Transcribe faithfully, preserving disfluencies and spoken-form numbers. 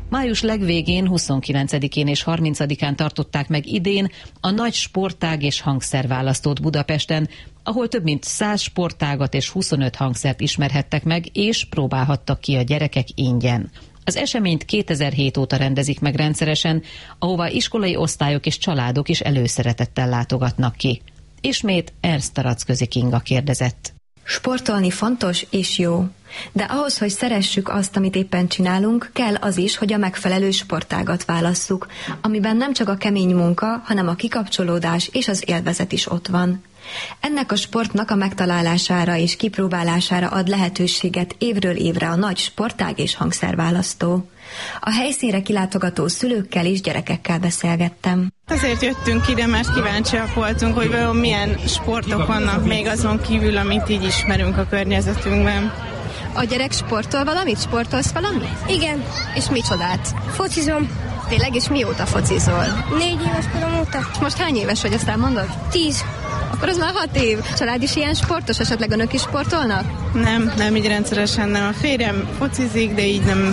Május legvégén, huszonkilencedikén és harmincadikán tartották meg idén a nagy sportág és hangszerválasztót Budapesten, ahol több mint száz sportágat és huszonöt hangszert ismerhettek meg, és próbálhattak ki a gyerekek ingyen. Az eseményt kétezer-hét óta rendezik meg rendszeresen, ahová iskolai osztályok és családok is előszeretettel látogatnak ki. Ismét Ernst Taracközi Kinga kérdezett. Sportolni fontos és jó, de ahhoz, hogy szeressük azt, amit éppen csinálunk, kell az is, hogy a megfelelő sportágat válasszuk, amiben nem csak a kemény munka, hanem a kikapcsolódás és az élvezet is ott van. Ennek a sportnak a megtalálására és kipróbálására ad lehetőséget évről évre a nagy sportág és hangszerválasztó. A helyszínre kilátogató szülőkkel és gyerekekkel beszélgettem. Azért jöttünk ide, mert kíváncsiak voltunk, hogy vajon milyen sportok vannak még azon kívül, amit így ismerünk a környezetünkben. A gyerek sportol valamit? Sportolsz valamit? Igen. És micsodát? Focizom. Tényleg, és mióta focizol? Négy éves korom óta. Most hány éves vagy, azt elmondod? Tíz. Akkor az már hat év. A család is ilyen sportos? Esetleg önök is sportolnak? Nem, nem így rendszeresen nem. A férjem focizik, de így nem